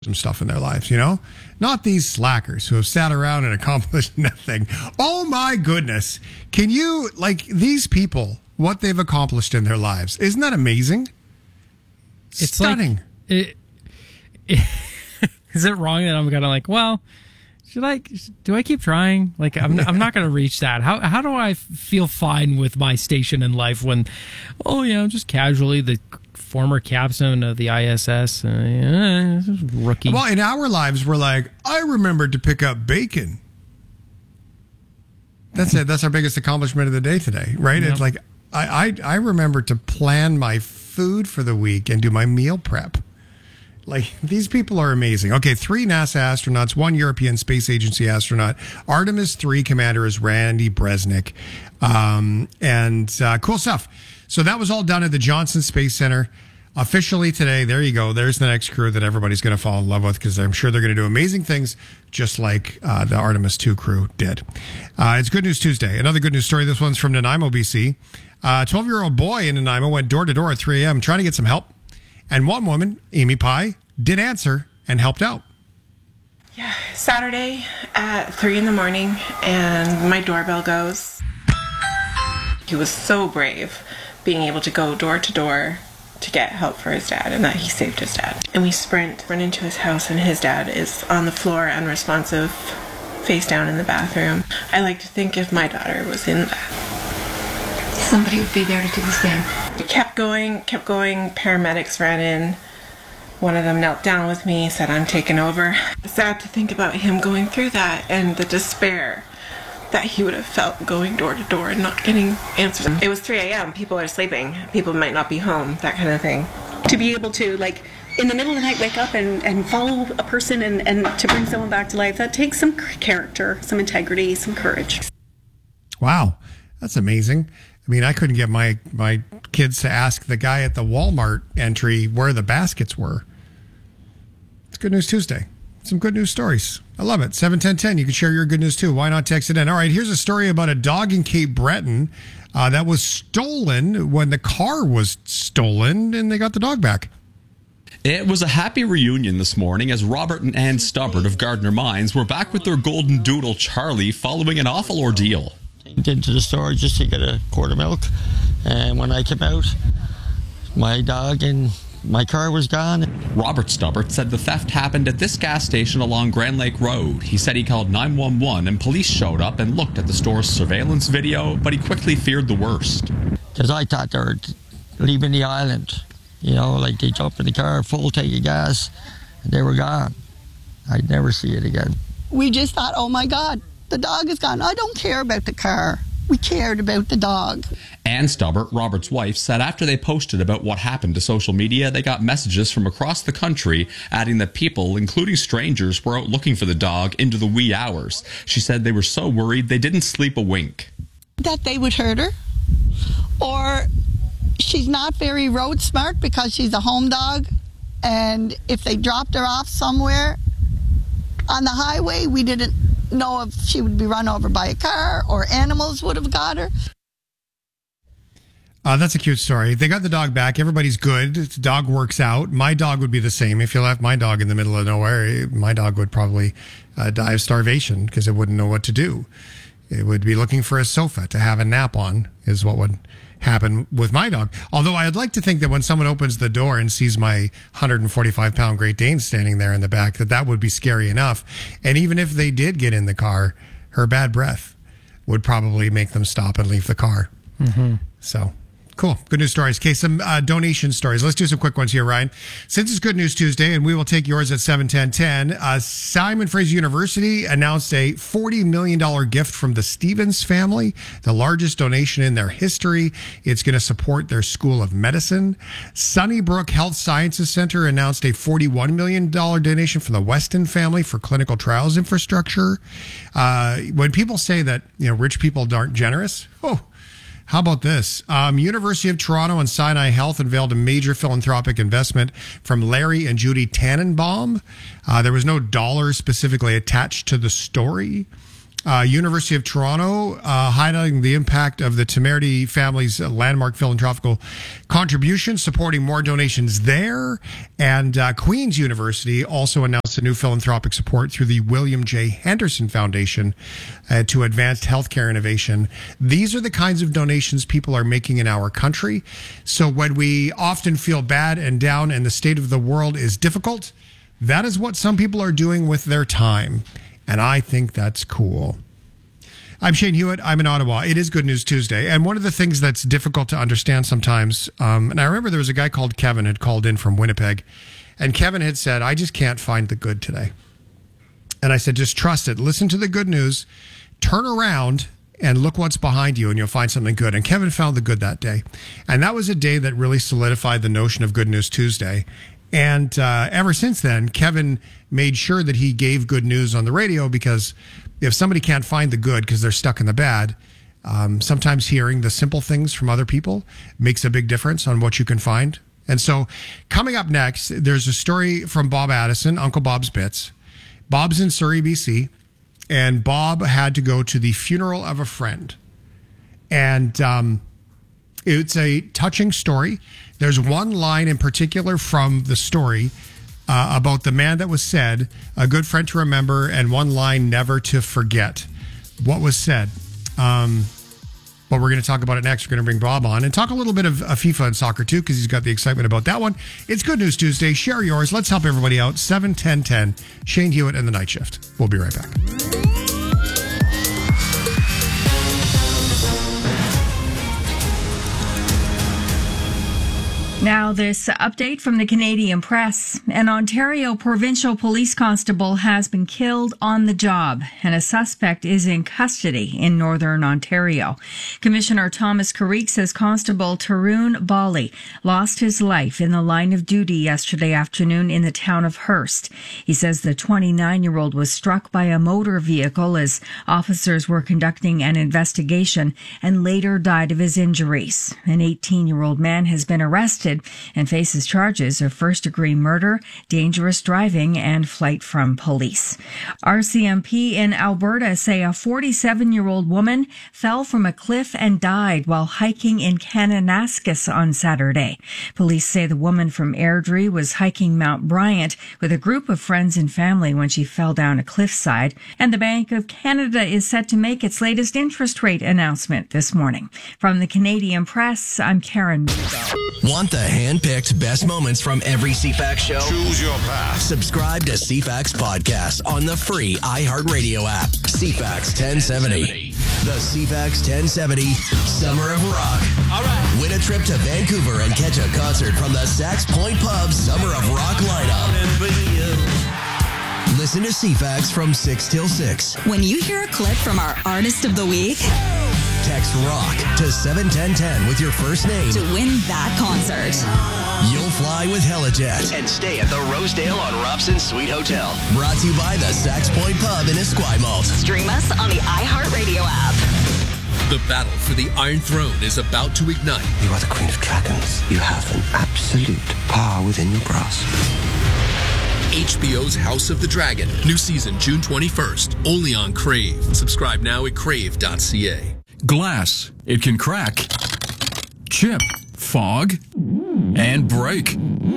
some stuff in their lives, not these slackers who have sat around and accomplished nothing. Oh my goodness. Can you, these people, what they've accomplished in their lives? Isn't that amazing? It's stunning. Is it wrong that I'm gonna do I keep trying? I'm not going to reach that. How do I feel fine with my station in life when, just casually the former captain of the ISS, rookie. Well, in our lives, we're like, I remembered to pick up bacon. That's it. That's our biggest accomplishment of the day today, right? Yep. It's like, I remember to plan my food for the week and do my meal prep. These people are amazing. Okay, 3 NASA astronauts, 1 European Space Agency astronaut. Artemis 3 commander is Randy Bresnik. Cool stuff. So that was all done at the Johnson Space Center. Officially today, there you go. There's the next crew that everybody's going to fall in love with because I'm sure they're going to do amazing things just like the Artemis 2 crew did. It's Good News Tuesday. Another good news story. This one's from Nanaimo, BC. A 12-year-old boy in Nanaimo went door to door at 3 a.m. trying to get some help. And one woman, Amy Pye, did answer and helped out. Yeah, Saturday at 3 in the morning, and my doorbell goes. He was so brave being able to go door to door to get help for his dad, and that he saved his dad. And we run into his house, and his dad is on the floor, unresponsive, face down in the bathroom. I like to think if my daughter was in that, somebody would be there to do the same. We kept going. Paramedics ran in. One of them knelt down with me, said, I'm taking over. It's sad to think about him going through that and the despair that he would have felt going door to door and not getting answers. It was 3 a.m. People are sleeping. People might not be home, that kind of thing. To be able to, in the middle of the night, wake up and follow a person and to bring someone back to life, that takes some character, some integrity, some courage. Wow, that's amazing. I mean, I couldn't get my kids to ask the guy at the Walmart entry where the baskets were. It's Good News Tuesday. Some good news stories. I love it. 71010. You can share your good news too. Why not text it in? All right, here's a story about a dog in Cape Breton that was stolen when the car was stolen and they got the dog back. It was a happy reunion this morning as Robert and Ann Stubbard of Gardner Mines were back with their golden doodle Charlie following an awful ordeal. Into the store just to get a quart of milk, and when I came out, my dog and my car was gone. Robert Stubbart said the theft happened at this gas station along Grand Lake Road. He said he called 911 and police showed up and looked at the store's surveillance video, but he quickly feared the worst. Because I thought they were leaving the island, they jumped in the car, full tank of gas, and they were gone. I'd never see it again. We just thought, oh my God, the dog is gone. I don't care about the car. We cared about the dog. Ann Stubbart, Robert's wife, said after they posted about what happened to social media, they got messages from across the country adding that people, including strangers, were out looking for the dog into the wee hours. She said they were so worried they didn't sleep a wink. That they would hurt her, or she's not very road smart because she's a home dog, and if they dropped her off somewhere on the highway, we didn't know if she would be run over by a car or animals would have got her. That's a cute story. They got the dog back. Everybody's good. The dog works out. My dog would be the same. If you left my dog in the middle of nowhere, my dog would probably die of starvation because it wouldn't know what to do. It would be looking for a sofa to have a nap on is what would happen with my dog. Although I'd like to think that when someone opens the door and sees my 145-pound Great Dane standing there in the back, that would be scary enough. And even if they did get in the car, her bad breath would probably make them stop and leave the car. Mm-hmm. So cool. Good news stories. Okay, some donation stories. Let's do some quick ones here, Ryan. Since it's Good News Tuesday, and we will take yours at 71010, Simon Fraser University announced a $40 million gift from the Stevens family, the largest donation in their history. It's going to support their School of Medicine. Sunnybrook Health Sciences Center announced a $41 million donation from the Weston family for clinical trials infrastructure. When people say that, rich people aren't generous, how about this? University of Toronto and Sinai Health unveiled a major philanthropic investment from Larry and Judy Tannenbaum. There was no dollar specifically attached to the story. University of Toronto, highlighting the impact of the Temerity family's landmark philanthropical contribution, supporting more donations there. And Queen's University also announced a new philanthropic support through the William J. Henderson Foundation to advanced healthcare innovation. These are the kinds of donations people are making in our country. So when we often feel bad and down and the state of the world is difficult, that is what some people are doing with their time. And I think that's cool. I'm Shane Hewitt. I'm in Ottawa. It is Good News Tuesday. And one of the things that's difficult to understand sometimes, and I remember there was a guy called Kevin had called in from Winnipeg, and Kevin had said, I just can't find the good today. And I said, just trust it. Listen to the good news. Turn around and look what's behind you, and you'll find something good. And Kevin found the good that day. And that was a day that really solidified the notion of Good News Tuesday. And ever since then, Kevin made sure that he gave good news on the radio, because if somebody can't find the good because they're stuck in the bad, sometimes hearing the simple things from other people makes a big difference on what you can find. And so coming up next, there's a story from Bob Addison, Uncle Bob's Bits. Bob's in Surrey, BC, and Bob had to go to the funeral of a friend. And it's a touching story. There's one line in particular from the story about the man that was said, a good friend to remember, and one line never to forget. What was said? But we're going to talk about it next. We're going to bring Bob on and talk a little bit of FIFA and soccer too, because he's got the excitement about that one. It's Good News Tuesday. Share yours. Let's help everybody out. 7-10-10. Shane Hewitt and the Night Shift. We'll be right back. Now, this update from the Canadian Press. An Ontario provincial police constable has been killed on the job, and a suspect is in custody in Northern Ontario. Commissioner Thomas Carrick says Constable Tarun Bali lost his life in the line of duty yesterday afternoon in the town of Hearst. He says the 29-year-old was struck by a motor vehicle as officers were conducting an investigation and later died of his injuries. An 18-year-old man has been arrested and faces charges of first-degree murder, dangerous driving, and flight from police. RCMP in Alberta say a 47-year-old woman fell from a cliff and died while hiking in Kananaskis on Saturday. Police say the woman from Airdrie was hiking Mount Bryant with a group of friends and family when she fell down a cliffside, and the Bank of Canada is set to make its latest interest rate announcement this morning. From the Canadian Press, I'm Karen Mugo. Want the hand-picked best moments from every CFAX show? Choose your path. Subscribe to CFAX Podcast on the free iHeartRadio app. CFAX 1070. The CFAX 1070 Summer of Rock. All right. Win a trip to Vancouver and catch a concert from the Sax Point Pub Summer of Rock lineup. Listen to CFAX from 6 till 6. When you hear a clip from our Artist of the Week, text ROCK to 71010 with your first name to win that concert. You'll fly with Helijet and stay at the Rosedale on Robson Suite Hotel. Brought to you by the Sax Point Pub in Esquimalt. Stream us on the iHeartRadio app. The battle for the Iron Throne is about to ignite. You are the Queen of Dragons. You have an absolute power within your grasp. HBO's House of the Dragon. New season June 21st. Only on Crave. Subscribe now at crave.ca. Glass. It can crack, chip, fog, and break.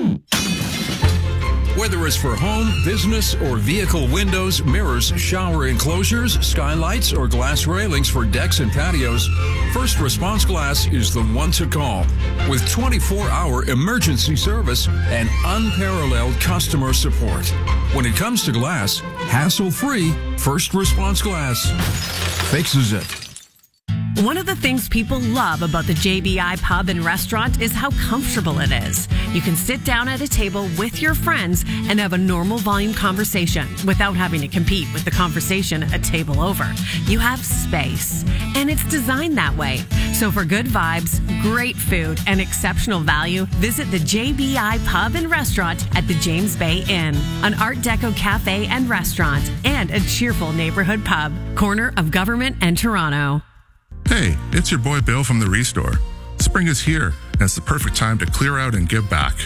Whether it's for home, business, or vehicle windows, mirrors, shower enclosures, skylights, or glass railings for decks and patios, First Response Glass is the one to call. With 24-hour emergency service and unparalleled customer support. When it comes to glass, hassle-free, First Response Glass fixes it. One of the things people love about the JBI Pub and Restaurant is how comfortable it is. You can sit down at a table with your friends and have a normal volume conversation without having to compete with the conversation a table over. You have space, and it's designed that way. So for good vibes, great food, and exceptional value, visit the JBI Pub and Restaurant at the James Bay Inn, an Art Deco cafe and restaurant, and a cheerful neighborhood pub, corner of Government and Toronto. Hey, it's your boy Bill from the Restore. Spring is here, and it's the perfect time to clear out and give back.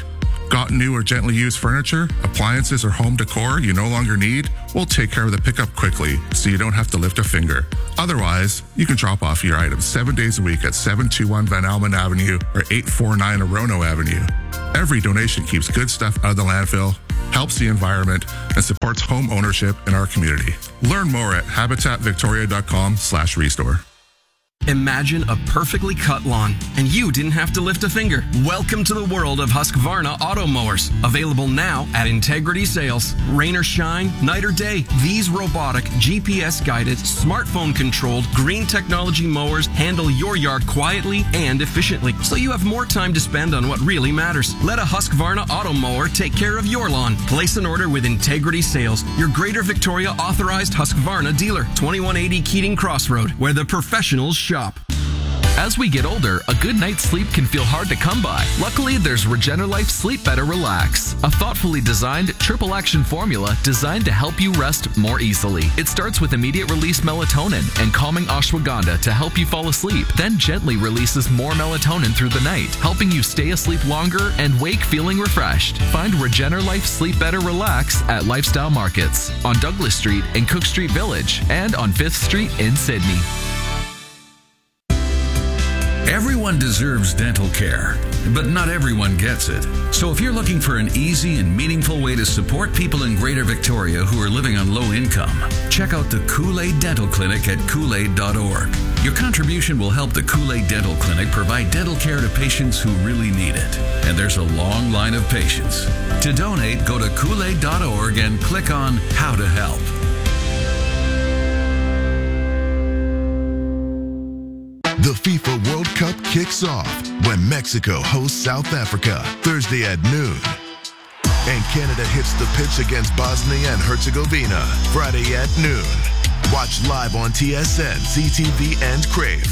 Got new or gently used furniture, appliances, or home decor you no longer need? We'll take care of the pickup quickly so you don't have to lift a finger. Otherwise, you can drop off your items 7 days a week at 721 Van Almen Avenue or 849 Orono Avenue. Every donation keeps good stuff out of the landfill, helps the environment, and supports home ownership in our community. Learn more at habitatvictoria.com/restore. Imagine a perfectly cut lawn, and you didn't have to lift a finger. Welcome to the world of Husqvarna Auto Mowers. Available now at Integrity Sales. Rain or shine, night or day, these robotic, GPS-guided, smartphone-controlled, green technology mowers handle your yard quietly and efficiently, so you have more time to spend on what really matters. Let a Husqvarna Auto Mower take care of your lawn. Place an order with Integrity Sales, your Greater Victoria authorized Husqvarna dealer. 2180 Keating Crossroad, where the professionals shop. As we get older, a good night's sleep can feel hard to come by. Luckily, there's Regenerlife Sleep Better Relax, a thoughtfully designed triple action formula designed to help you rest more easily. It starts with immediate release melatonin and calming ashwagandha to help you fall asleep, then gently releases more melatonin through the night, helping you stay asleep longer and wake feeling refreshed. Find Regenerlife Sleep Better Relax at Lifestyle Markets on Douglas Street in Cook Street Village and on 5th Street in Sydney. Everyone deserves dental care, but not everyone gets it. So if you're looking for an easy and meaningful way to support people in Greater Victoria who are living on low income, check out the Kool-Aid Dental Clinic at Kool-Aid.org. Your contribution will help the Kool-Aid Dental Clinic provide dental care to patients who really need it. And there's a long line of patients. To donate, go to Kool-Aid.org and click on How to Help. The FIFA World Cup kicks off when Mexico hosts South Africa Thursday at noon. And Canada hits the pitch against Bosnia and Herzegovina Friday at noon. Watch live on TSN, CTV, and Crave.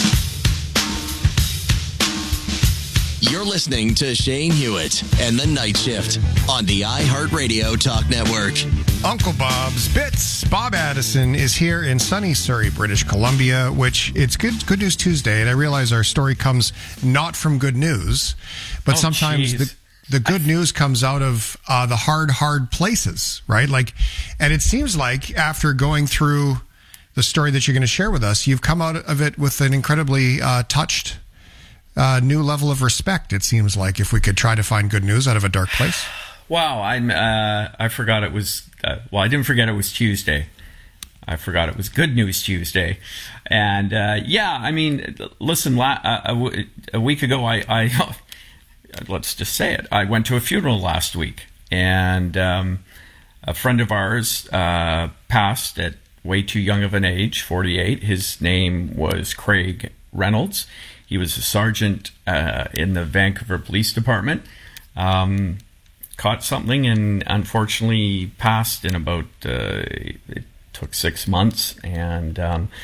You're listening to Shane Hewitt and The Night Shift on the iHeartRadio Talk Network. Uncle Bob's Bits. Bob Addison is here in sunny Surrey, British Columbia, which it's Good News Tuesday, and I realize our story comes not from good news, but sometimes the good news comes out of the hard places, right? And it seems like after going through the story that you're going to share with us, you've come out of it with an incredibly touched new level of respect, it seems like, if we could try to find good news out of a dark place. Wow, I forgot it was, I didn't forget it was Tuesday. I forgot it was Good News Tuesday. And, listen, a week ago, I let's just say it, I went to a funeral last week. And a friend of ours passed at way too young of an age, 48. His name was Craig Reynolds. He was a sergeant in the Vancouver Police Department. Caught something and unfortunately passed in about, it took 6 months, and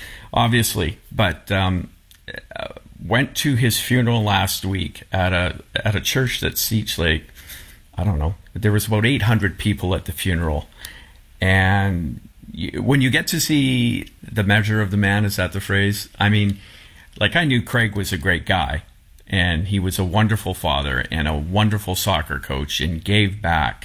went to his funeral last week at a church that seats like, I don't know, there was about 800 people at the funeral. And when you get to see the measure of the man, is that the phrase? I mean, I knew Craig was a great guy, and he was a wonderful father and a wonderful soccer coach, and gave back.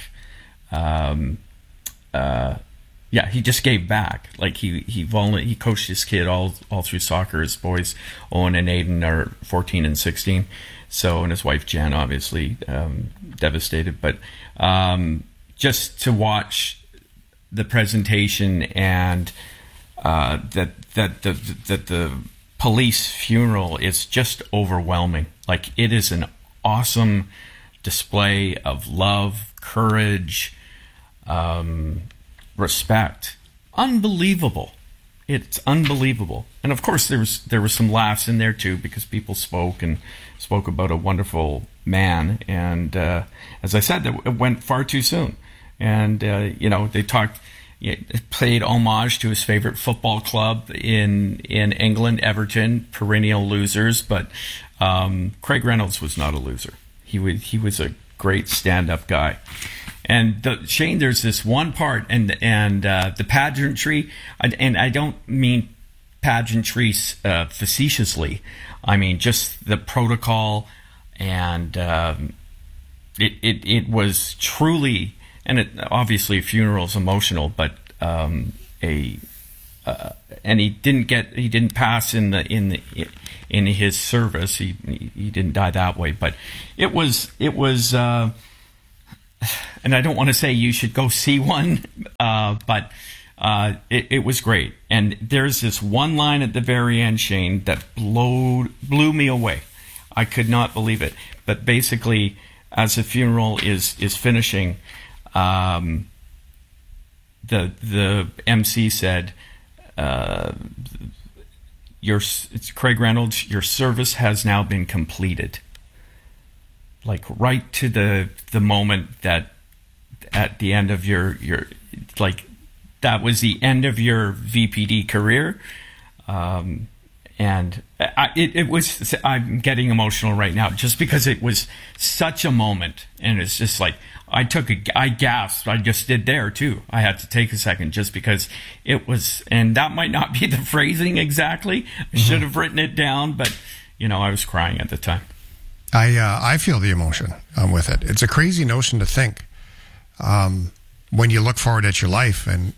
He just gave back. He coached his kid all through soccer. His boys, Owen and Aiden, are 14 and 16. So, and his wife Jen, obviously devastated. But just to watch the presentation and that the police funeral is just overwhelming. It is an awesome display of love, courage, respect. Unbelievable. It's unbelievable. And of course there were some laughs in there too, because people spoke about a wonderful man. And as I said, it went far too soon. And they paid homage to his favorite football club in England, Everton, perennial losers. But Craig Reynolds was not a loser. He was a great stand-up guy. And Shane, there's this one part, and the pageantry, and I don't mean pageantry facetiously. I mean just the protocol and it was truly, and obviously a funeral is emotional, but and he didn't pass in his service. He didn't die that way, but it was and I don't want to say you should go see one, but it was great. And there's this one line at the very end, Shane, that blew me away. I could not believe it. But basically, as the funeral is finishing, the MC said, it's Craig Reynolds, your service has now been completed. Like right to the moment that at the end of your like that was the end of your VPD career. And it was, I'm getting emotional right now just because it was such a moment. And it's just like, I gasped. I just did there too. I had to take a second just because it was, and that might not be the phrasing exactly. I should have written it down, but I was crying at the time. I feel the emotion with it. It's a crazy notion to think when you look forward at your life and,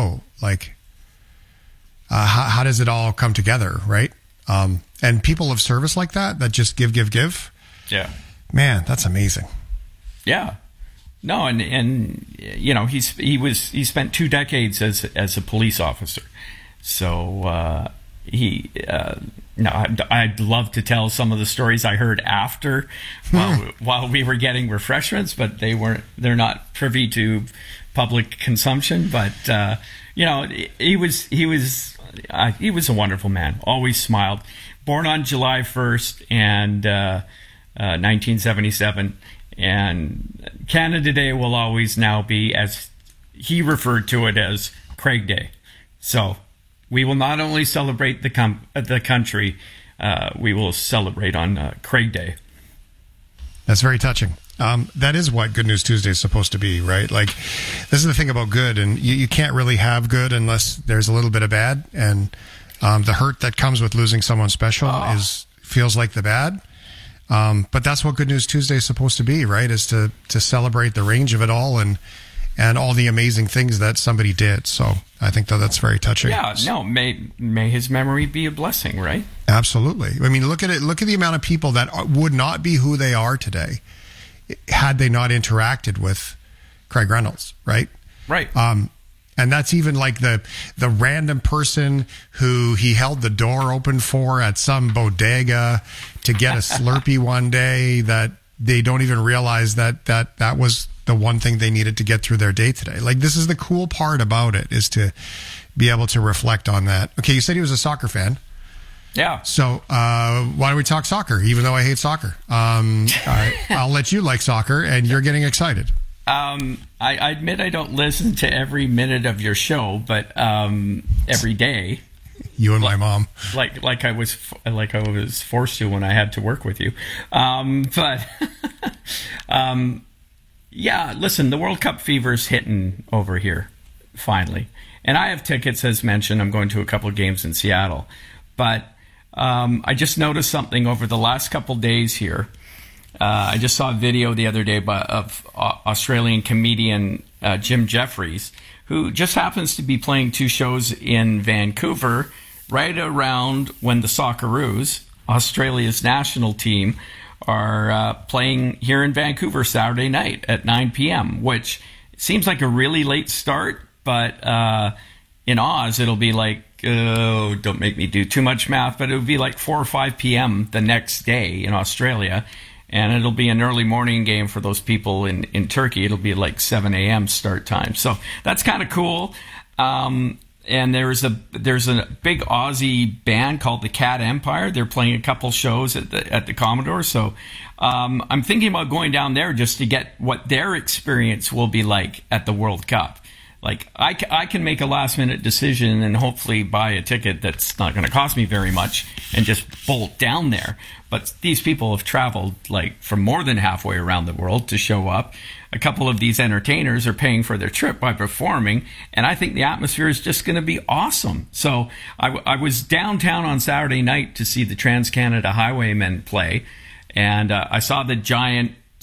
how does it all come together, right? And people of service like that just give. Yeah. Man, that's amazing. Yeah. No, and he spent 2 decades as a police officer. So I'd love to tell some of the stories I heard after while we were getting refreshments, but they're not privy to public consumption. But he was a wonderful man. Always smiled. Born on July 1st and 1977, and Canada Day will always now be, as he referred to it, as Craig Day. So we will not only celebrate the country, we will celebrate on Craig Day. That's very touching. That is what Good News Tuesday is supposed to be, right? Like, this is the thing about good, and you can't really have good unless there's a little bit of bad, and the hurt that comes with losing someone special feels like the bad. But that's what Good News Tuesday is supposed to be, right? Is to celebrate the range of it all and all the amazing things that somebody did. So I think that's very touching. Yeah, no, may his memory be a blessing, right? Absolutely. I mean, look at it. Look at the amount of people that would not be who they are today had they not interacted with Craig Reynolds, right? Right. And that's even like the random person who he held the door open for at some bodega to get a Slurpee one day, that they don't even realize that was the one thing they needed to get through their day today. Like, this is the cool part about it, is to be able to reflect on that. Okay, you said he was a soccer fan. Yeah. So why don't we talk soccer, even though I hate soccer? I'll let you like soccer, and you're getting excited. I admit I don't listen to every minute of your show, but every day. You and my mom. Like I was forced to when I had to work with you. But yeah, listen, the World Cup fever is hitting over here, finally. And I have tickets, as mentioned. I'm going to a couple of games in Seattle. But I just noticed something over the last couple of days here. I just saw a video the other day of Australian comedian Jim Jeffries, who just happens to be playing 2 shows in Vancouver right around when the Socceroos, Australia's national team, are playing here in Vancouver Saturday night at 9 p.m., which seems like a really late start, but in Oz it'll be like, don't make me do too much math, but it would be like 4 or 5 p.m. the next day in Australia. And it'll be an early morning game for those people in Turkey. It'll be like 7 a.m. start time. So that's kind of cool. And there's a big Aussie band called the Cat Empire. They're playing a couple shows at the Commodore. So I'm thinking about going down there just to get what their experience will be like at the World Cup. Like, I can make a last-minute decision and hopefully buy a ticket that's not going to cost me very much and just bolt down there. But these people have traveled, like, from more than halfway around the world to show up. A couple of these entertainers are paying for their trip by performing, and I think the atmosphere is just going to be awesome. So I was downtown on Saturday night to see the Trans-Canada Highwaymen play, and I saw the giant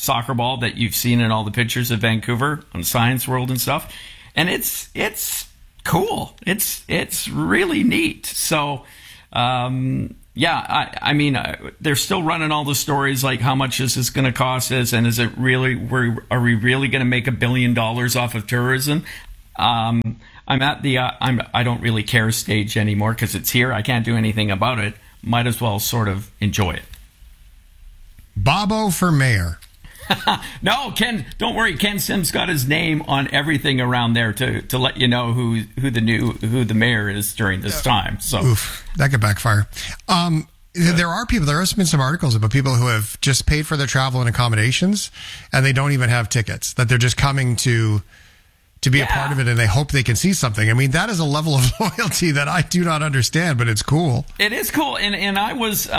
soccer ball that you've seen in all the pictures of Vancouver on Science World and stuff. And it's cool. It's really neat. So, I mean, they're still running all the stories like how much is this going to cost us, and is it really? Are we really going to make $1 billion off of tourism? I'm at the I don't really care stage anymore because it's here. I can't do anything about it. Might as well sort of enjoy it. Bobo for mayor. No, Ken, don't worry. Ken Sims got his name on everything around there to let you know who the mayor is during this time. So oof, that could backfire. There are been some articles about people who have just paid for their travel and accommodations, and they don't even have tickets. That they're just coming to be a part of it, and they hope they can see something. I mean, that is a level of loyalty that I do not understand, but it's cool. It is cool, and I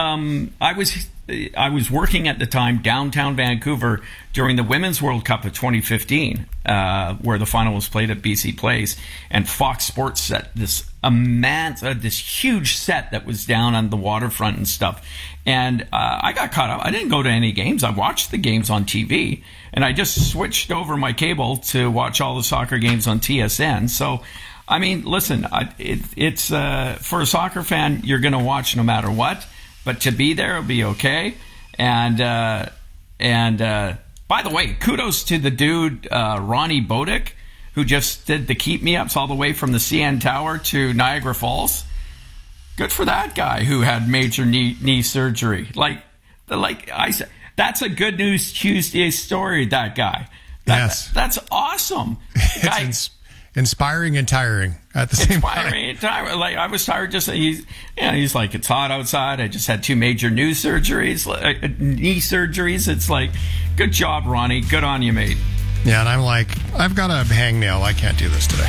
was working at the time downtown Vancouver during the Women's World Cup of 2015, where the final was played at BC Place, and Fox Sports set this huge set that was down on the waterfront and stuff. And I got caught up. I didn't go to any games. I watched the games on TV, and I just switched over my cable to watch all the soccer games on TSN. So, I mean, listen, it's for a soccer fan, you're going to watch no matter what. But to be there will be okay. And by the way, kudos to the dude, Ronnie Bodick, who just did the Keep Me Ups all the way from the CN Tower to Niagara Falls. Good for that guy who had major knee surgery. Like I said, that's a Good News Tuesday story, that guy. Yes. That's awesome. It's inspiring and tiring at the same time. Inspiring and tiring. Like, I was tired just, he's like, it's hot outside. I just had 2 major knee surgeries. It's like, good job, Ronnie. Good on you, mate. Yeah, and I'm like, I've got a hangnail. I can't do this today.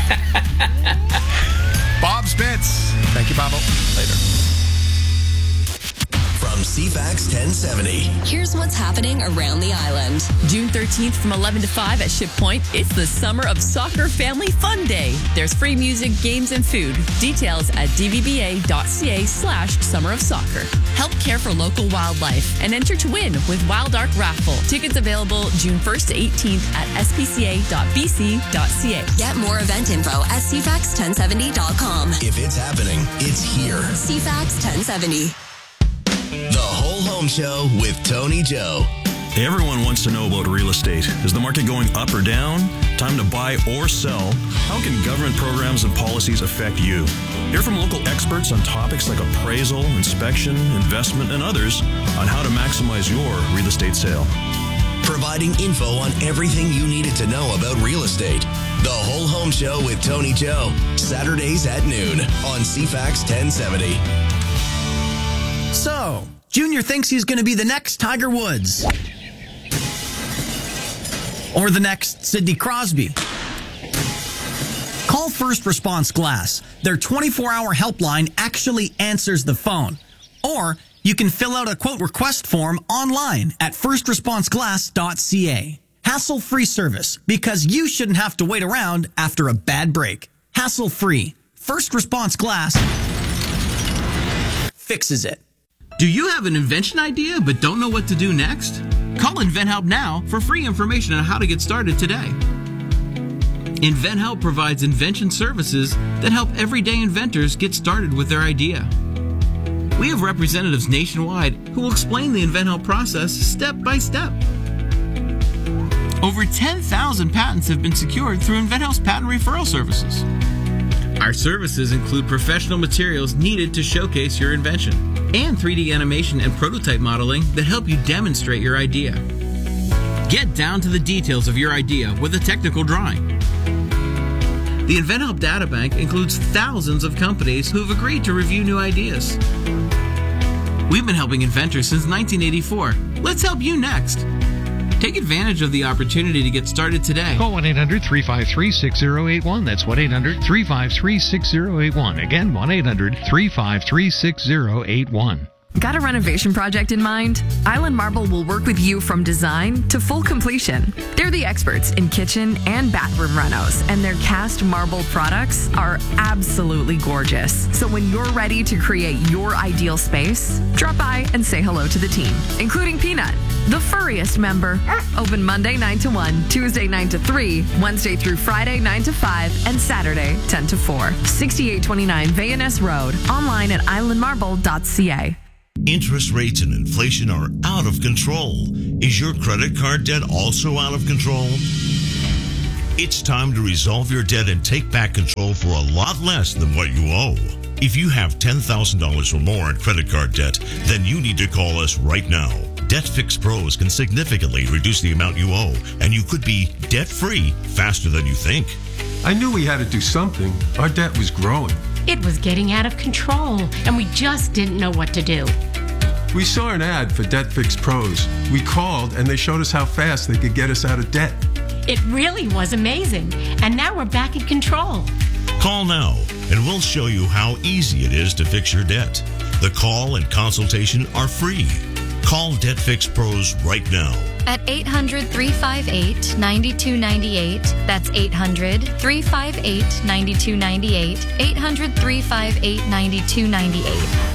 Bob Spitz. Thank you, Bobo. Later. From CFAX 1070. Here's what's happening around the island. June 13th from 11 to 5 at Ship Point. It's the Summer of Soccer Family Fun Day. There's free music, games, and food. Details at dvba.ca/Summer of Soccer. Help care for local wildlife and enter to win with Wild Ark Raffle. Tickets available June 1st to 18th at spca.bc.ca. Get more event info at cfax1070.com. If it's happening, it's here. CFAX 1070. The Whole Home Show with Tony Joe. Everyone wants to know about real estate. Is the market going up or down? Time to buy or sell? How can government programs and policies affect you? Hear from local experts on topics like appraisal, inspection, investment, and others on how to maximize your real estate sale. Providing info on everything you needed to know about real estate. The Whole Home Show with Tony Joe. Saturdays at noon on CFAX 1070. So, Junior thinks he's going to be the next Tiger Woods. Or the next Sidney Crosby. Call First Response Glass. Their 24-hour helpline actually answers the phone. Or you can fill out a quote request form online at firstresponseglass.ca. Hassle-free service, because you shouldn't have to wait around after a bad break. Hassle-free. First Response Glass fixes it. Do you have an invention idea but don't know what to do next? Call InventHelp now for free information on how to get started today. InventHelp provides invention services that help everyday inventors get started with their idea. We have representatives nationwide who will explain the InventHelp process step by step. Over 10,000 patents have been secured through InventHelp's patent referral services. Our services include professional materials needed to showcase your invention and 3D animation and prototype modeling that help you demonstrate your idea. Get down to the details of your idea with a technical drawing. The InventHelp Databank includes thousands of companies who have agreed to review new ideas. We've been helping inventors since 1984. Let's help you next. Take advantage of the opportunity to get started today. Call 1-800-353-6081. That's 1-800-353-6081. Again, 1-800-353-6081. Got a renovation project in mind? Island Marble will work with you from design to full completion. They're the experts in kitchen and bathroom renos, and their cast marble products are absolutely gorgeous. So when you're ready to create your ideal space, drop by and say hello to the team, including Peanut, the furriest member. Open Monday 9 to 1, Tuesday 9 to 3, Wednesday through Friday 9 to 5, and Saturday 10 to 4. 6829 Vayaness Road. Online at islandmarble.ca. Interest rates and inflation are out of control. Is your credit card debt also out of control? It's time to resolve your debt and take back control for a lot less than what you owe. If you have $10,000 or more in credit card debt, then you need to call us right now. Debt Fix Pros can significantly reduce the amount you owe, and you could be debt-free faster than you think. I knew we had to do something. Our debt was growing. It was getting out of control, and we just didn't know what to do. We saw an ad for Debt Fix Pros. We called, and they showed us how fast they could get us out of debt. It really was amazing, and now we're back in control. Call now, and we'll show you how easy it is to fix your debt. The call and consultation are free. Call Debt Fix Pros right now. At 800-358-9298. That's 800-358-9298. 800-358-9298.